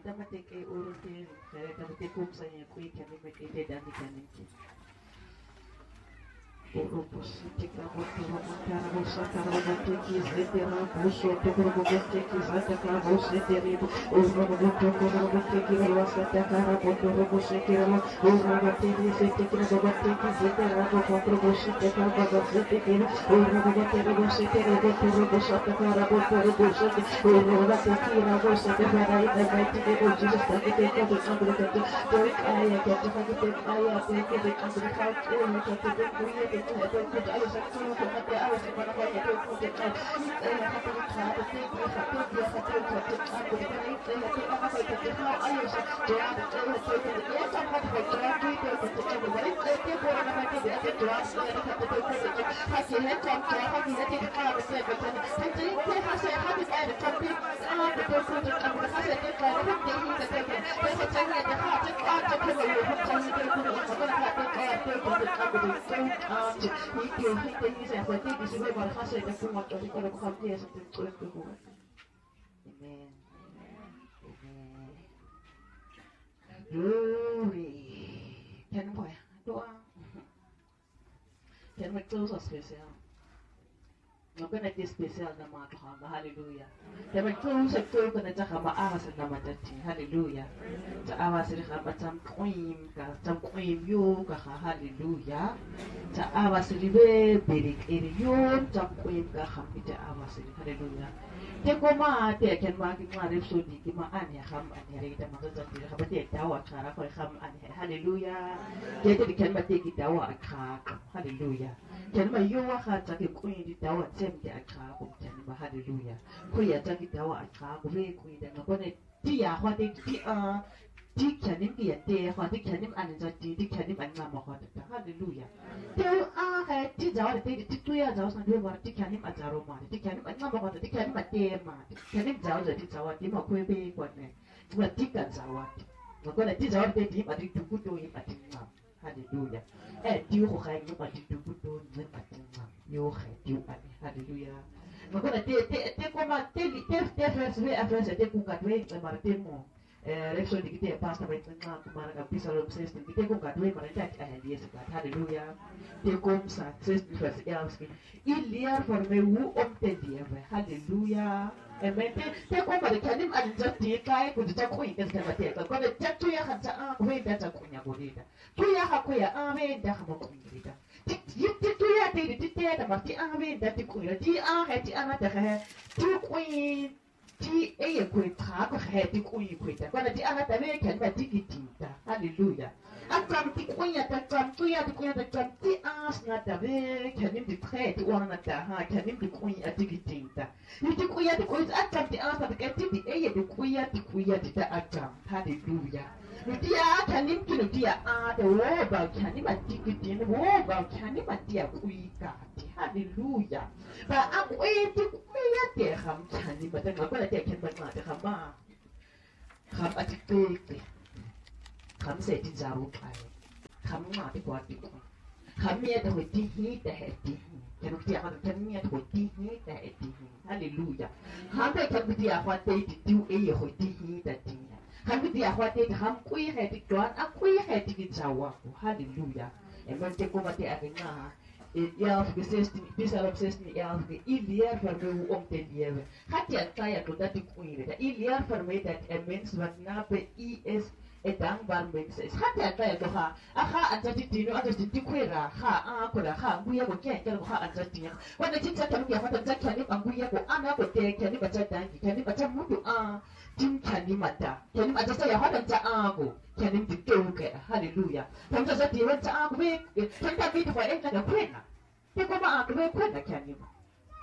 tamateke urute tamate kumsa ya kui kani mekete dani kaniki. Urubusika motoro motara busakara moteki zetera buso tokoro moteki zataka buseteri urubutokoro moteki wasataka motoro busekera urubuteri zetekira moteki zetera motoro buseteka bazeteki urubuteri busetera motoro busataka motoro buseteki urubuteki busataka in the mighty name of Jesus that we take over the Derek Aya get to have it Aya take it under the heart to the Glory. Can we close our special? I'm going to do special nama Tuhan. Hallelujah. Can we close it to the Jahama Awas and Namatati? Hallelujah. The Awas and Hamatam Queen, Tam Queen Yoga. Hallelujah. The Awas Ribe, Birik Irion, Tam Queen Gahamita Awas. Hallelujah. Tekoma te ken ma ki ma repso di ki ma anya ham anya rita ma ta ti ha te dawa kara ko ham anya hallelujah te te ken ma te ki dawa ka hallelujah ken ma yo wa ha ta ki ku di dawa tem te ka ko ken ma hallelujah ku ya ta ki dawa ka ko re ku da ko ne ti ya ho te ti ti kanim ki ya te ho ti kanim an za ti kanim an ma ho ta hallelujah te ha ti dawa te ti tu ya dawa san do wa ti kanim a zaro ma ti kanim an ma ho ta ti kanim te ma kanim dawa za ti dawa ti ma ko be ko ne ma ti ka dawa ti ko ne ti dawa te ti ma ti tu ku to yi ma ti ma hallelujah ti ho ga ni ma ti tu ku to ni ma ti ma yo ga ti ma hallelujah ma ko ne te ko ma te verse we a verse te ku ka we ma te mo Reso di kita pastor bertengah kemana kami selalu sesi kita kau kadue mereka dia sekat haleluya dia kau sukses di versi elskin iliar formeu te dia haleluya amen te kau mereka ni ada dia kai kau tidak kau ingat sama dia kau ada jatuh ya hantar kau dah jatuh punya kau dia tu ya aku ya amen dah kamu kau dia tu ya dia ada mati amen dah tu kau dia hati anak dah tu kau ti eye kwetha ko heti kuyi kwetha kwana ti angata be kan ba tikitinta hallelujah akam ti kuya ta kam tuya ti kuya ta kam ti asna ta be kan ni tret wana ta ha kan ni kuya tikitinta ni ti kuya ti kuya akam ti asna ta ti eye ti kuya ti ta akam hallelujah ni ti ya kan ni kinu ti ya a ta wo ba kan ni ba tikitin wo ba kan ni ba ti ya kuyi ka ti hallelujah ba akwe ti kuya ti ham kan ni ba ta ko la ti kan ba ma ta khama kham atikte kham se ti zaru kai kham ma ti kwa ti kham ye ta ho ti hi ta he ti kan ti ha ta ni ta ho ti hi ta he ti hallelujah ha ta kan ti ya kwa ti tu e ye ho ti hi ta ti kham ti ya kwa ti kham kui he ti twan a kui he ti ki zawa hallelujah e man te ko ma ti a nga ja gesestin bisala gesestin ja iliar verme te lewe hat ja kaya to dat ik uire da iliar verme dat mens wat na be is dankbaar mens is hat ja kaya to ha aha antati tino antati tikwera ha ko da ha nguya ko kya kya ko ha antati wanda tinta ta ya fata zakka ni nguya ko ana ko te kya ni bata dangi kya ni bata mudu tin kya ni mata kya ni mata ya hada ta ko kya ni titoke hallelujah tamta za ti wanta ko be tanta bi fa ka kwena te ko ba ko be kwena kya ni ma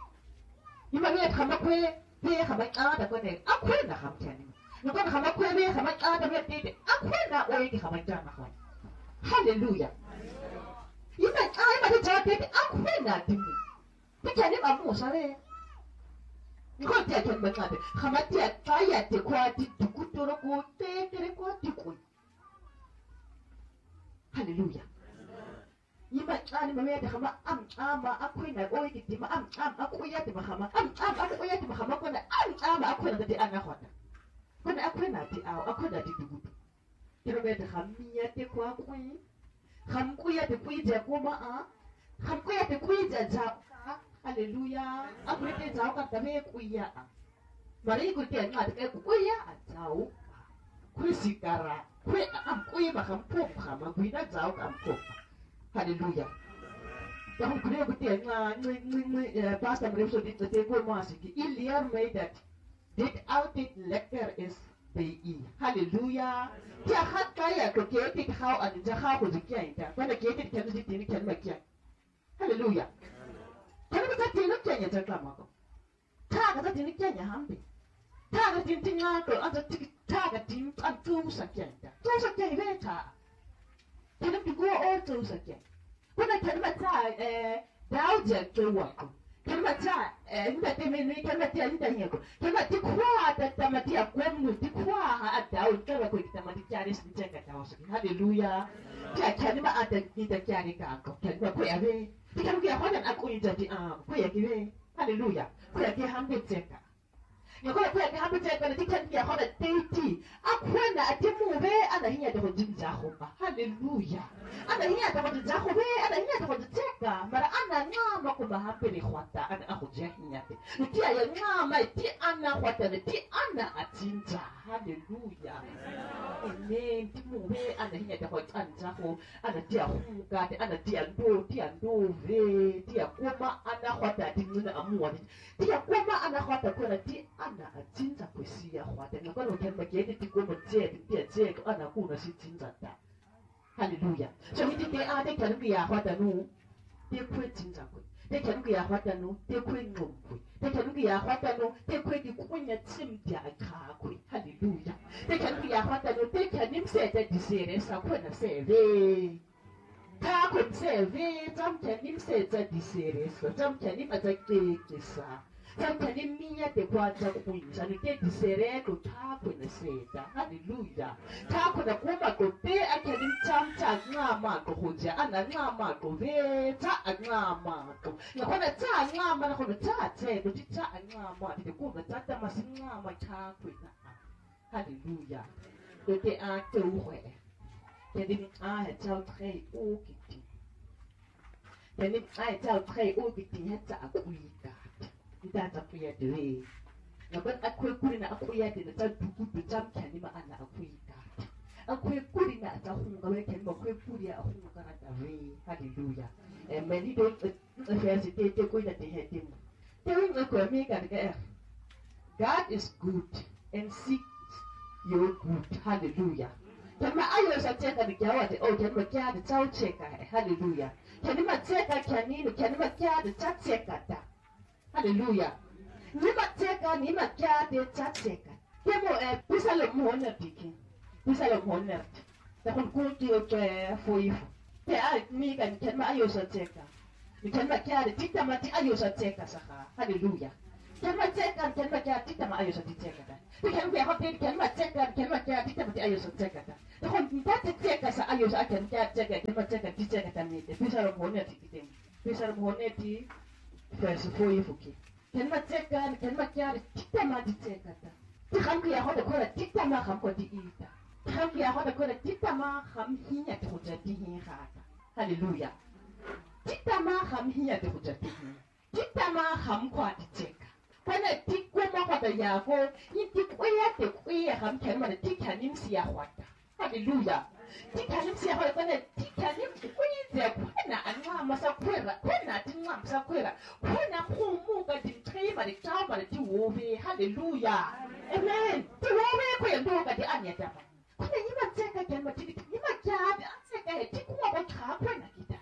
ni ma be khama kwe be khama da ko ne akwena kham kya ni no ko khama kwe be khama da be te akwena o yi khama da ma ko hallelujah yima ma te ta te akwena ti te kya ni ma mo sa le ko te kan ba ka te khama te ta ya te kwa ti ku to ro ko te te ko ti ku hallelujah yima ni ma te khama ma akwena o yi ti ma akwena te ma khama akwena te ma khama ko na akwena te ana khona Kuna akwena ti au akwena ti dugu. Kero bete khamia te kwa kui. Khamkuya te kui ja kuma a. Khamkuya te kui ja ja. Hallelujah. Akwete ja ka tabe kuya a. Mari ku te nga te kuya a jau. Kui sikara. Kui am kui ba khampop khama kuina jau ka ampop. Hallelujah. Yang kuliah betul pastor mereka di teko masih Ilia made that dit outed lekker is BE. Hallelujah. Dia hat kaya ko ketik how and jaha ko jikia ita. Kana ketik kan di tini kan makia. Hallelujah. Kana kita tini kanya jakama ko. Ta kata tini kanya hambi. Ta kata tini ngako anta ta kata tini antu sakya ita. Tu sakya ibeta. Kana pigo all tu sakya. Kuna kalma ta dauja ke wako kalma ta inda temeni kalma ta inda yako kalma ti kwa ta tamati akwemu ti kwa ha daud kala ko tamati kyari sin tenga tawso hallelujah ta kalma ata inda kyari ka ko kalma ko yabe ti kalma ya hona ako inda ti ko yabe hallelujah ko yake hambe tenga yako ko yake hambe tenga ti kalma ya hona teiti akwena atimu be ana hinya da hojinja hoba hallelujah ana hinya da hojinja hobe ana hinya da hojinja mara ana ngama ko bahapeli khwata ana akhoja hinya te ti ya ngama ti ana khwata ti ana atinja hallelujah amen ti mu be ana hinya da hojinja ho ana ti ahuka te ana ti ando ve ti akoma ana khwata ti ngina amuwa ti akoma ana khwata ko ti ana atinja kwesiya khwata ngakho kemba kete ti ko mo je ko ana kuna si tinja ta hallelujah so hiti te ate kalbi ya khwata nu te kwe tinja kwe te kalbi ya khwata nu te kwe ngomkwe te kalbi ya khwata nu te kwe di kunya tsimdia ka kwe hallelujah te kalbi ya khwata nu te kanim sete disere sa kwena seve ta kwe seve tam kanim sete disere so tam kanim atake kesa tam kanim miya te kwaja kuinja ni te disere ko ta kwena seta hallelujah ta kwena kuma ko te akanim tam ta ngama ko hoja ana ngama ko ve ta ngama ko ya kona ta ngama na kona ta te ko ti ta ngama ti ko na ta masin ngama ta kwena hallelujah ko te a te uwe te di a he ta tre o kiti te ni a ta tre o kiti he ta akuika ita ta kuya de na ban akwai kuri na akuya de ta dugu da jam kani ma ana akuika akwai kuri na ta hunga we kani ma akwai kuri a hunga kana da we hallelujah many don't university te ko da te hetim te we ko me ka ga God is good and seek your good hallelujah kama ayo sa teka ni kyawa te o kani ma kya da tau cheka hallelujah kani ma teka kani ni kani ma kya da ta cheka ta hallelujah nima teka nima kya de tateka kemo pisalo mona tiki pisalo mona ta kun kunti o ke foifu te a mi kan kema ayo sa teka ni kema kya de tita mati ayo sa teka saka hallelujah kema teka kema kya tita ma ayo sa teka ta te kema ya hote kema teka kema kya tita mati ayo sa teka ta te kun ta teka sa ayo sa kema kya teka kema teka tita ta mi te pisalo mona tiki pisalo mona ti verse 4 ifuki kelma teka kelma kyari tita ma di teka ta ti kham ya hoda ko tita ma kham ko di ita kham ya hoda ko tita ma kham hinya to jadi hi khata hallelujah tita ma kham hinya to jadi tita ma kham ko di teka kana ti ko ma ko da ya ko ni ti ko ya kham kelma da ti kanim siya khwata hallelujah ti kanim siya khwata kana ti kanim ko ya kana anwa masa kwera kana ti ngam sa kwera kana khumu ka di trima di tama di wobe hallelujah amen ti wobe ko ya ndo ka di anya ta kana yima tseka kelma ti yima kya tseka ti ko ba ka kwena kita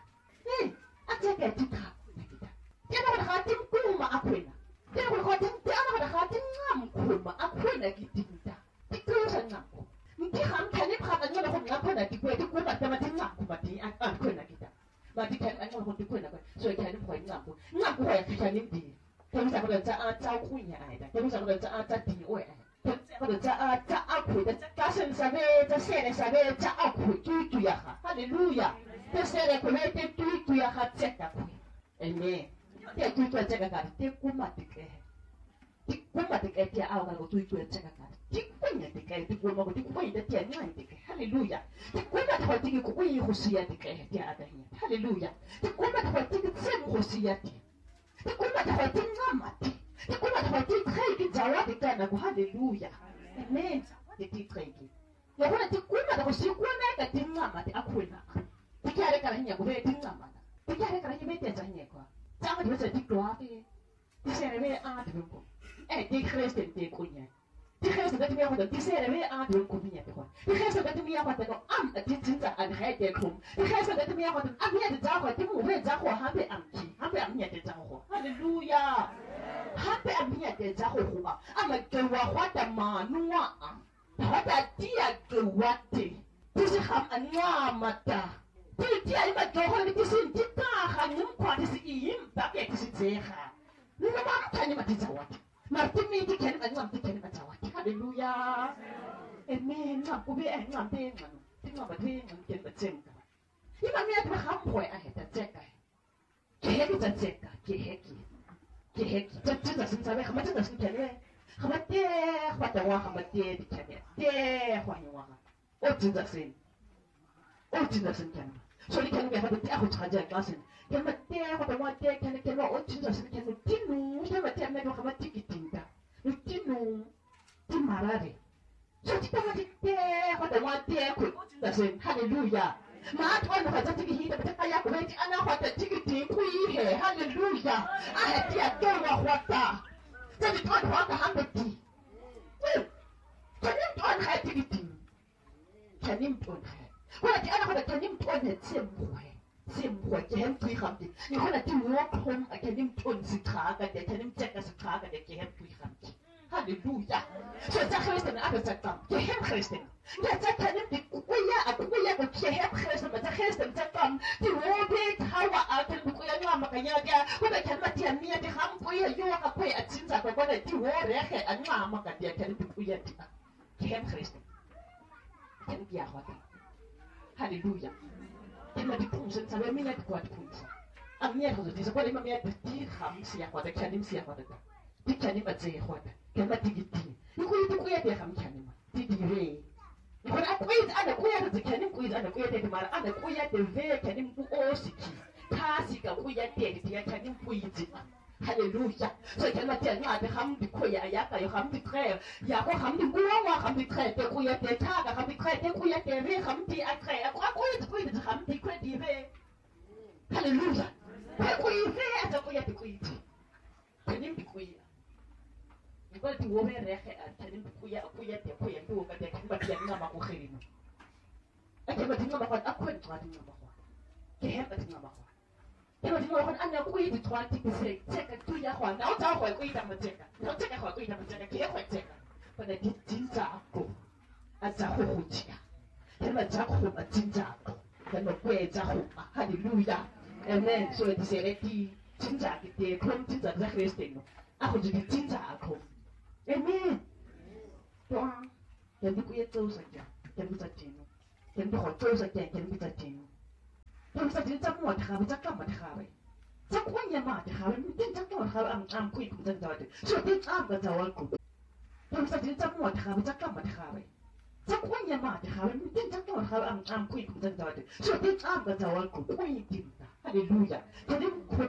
ateka ti ka kwena kita yana ba khatim kuma akwena yana ba khatim yana ba khatim ngam kuma akwena kitinta ti ko sa ngam mti kham kani khata ngona ko ngapha na tikwe tikwe ba tama tinga ku ba ti akwena kita ba ti kan ngona ko tikwe na ko so kani ko ngam ko ya kani ndi ko sa ko ta ta kunya ai da ko sa ko ta ta ti o ai ko ta ta akwe da ta sen sabe ta sere sabe ta akwe tu ya ha hallelujah ta sere ko ne te tu ya ha tseka ku amen te tu tseka ka te ku ma te ke ti kuma ti kai ti au ka tu tsaka ka ti kunya ti kai ti kuma ko ti kunya ti ti ngai ti kai haleluya ti kuma ta ti ku kunya ko siya ti kai ti ada hiya haleluya ti kuma ta ti ki tsem ko siya ti kuma ta ti ngama ti kuma ta ti kai ki jawa ti kana ko haleluya amen ti kai ki ya kuna ti kuma ta ko si kuma ka ti ngama ti akwena ti kare kala hiya ko be ti ngama ti kare kala hiya be ti janye ko ta ma ti doa ti se ne a ti ko ti Christen ti kunya ti Christen dat mi ya ti se ne a ti ko mi ya ti ko ti Christen dat mi ya ko ta am ti tinta an ha ti ko ti Christen dat mi ya ko am ya ti za ko ti mu be za ko ha be am ki ha be am ya ti za ko hallelujah ha be am ya ti za ko ko am ke wa kwa ta ma nuwa ha ta ti ya ke wa ti se ham an wa mata ti ai ma ke ho ti sin ti ta ha nyum kwa ti si yim ba ke ti si ze ha ni ma ta ni ma ti za wa Martin ti ken an ngam ti ken an tawa hallelujah amen ngam ku be ngam te ngam ti ngam ba te ngam ken ba chen ka ni ma mi at ba kham phoi a he ta che ka ke he ta che ka ke he ta ti da sin sa be khama ta da sin ken le khama te khwa ta wa khama te ti ken te khwa ni wa o ti da sin ken so ni ken be ha ti a khu cha ja ka sin ken ma te khwa ta wa te ken o ti da sin ken ti nu ken ma te me do khama ti Tino, Timarare. So Titamate, what I want there could say, hallelujah. Not one of the ticket, but I have waited and what the ticket we here, hallelujah. I had the don't water. Then it was 100 tea. Well, can you turn her ticket? Can you turn her? What the other can you turn it same way? Same way, you have 300. You want to walk home, I can him turn the track and they can him check as a track and they can 300. Hallelujah. So that's Christian after that time. You have Christian. That's a kind of we are but you have Christian, but the Christian that come to hold it, how I can look at Yamaka, when I cannot tell me at the hump where you are away at since I got a two or record and Mamma can tell you yet. You have Christian. Can be a hot. Hallelujah. In my devotions, I mean at what point. I'm near to this, what I'm at the tea comes here, what I can him see about it. Ti chani ba tse hota ke ba tigiti ikuli ti kuya te ham chani ma ti dire ko na kuya ana kuya te chani kuya ana kuya te mara ana kuya te ve chani ku osiki ta sika kuya te ti ya chani kuya ti hallelujah so ke ma te nga te ham di kuya ya ka yo ham di tre ya ko ham di kuwa ham di tre te kuya te ta ka ham di tre te kuya te ve ham di a tre ko kuya te ham di kuya di ve hallelujah te kuya ve ata kuya te kuya ti chani di kuya Because the woman telling Kuya te Kuya do, but they can but get number of him. I cannot think about what I couldn't try to number one. They have a number one. They don't know what I'm not going to try to say, take a 2 year one. Now, I'll wait a checker. Don't take a wait a checker. But I did Jinzako as a whole chair. Then a Jaco, a Jinzako. Then a way Jaco. Hallelujah. And then so it is a lady Jinzaki, they come to the Christian. I would be Jinzako. Amen. Doang, can be queer toes again, can be touching. Can be hot toes again, can be touching. Don't say it's a more have it a come at Harry. So when you're mad, Harry, we didn't know how I'm quick with the daughter. So it's up at our cook. Don't say it's a more have it a come at Harry. So when you're mad, Harry, we didn't know how I'm quick with the daughter. So it's up at our cook. Hallelujah. Can you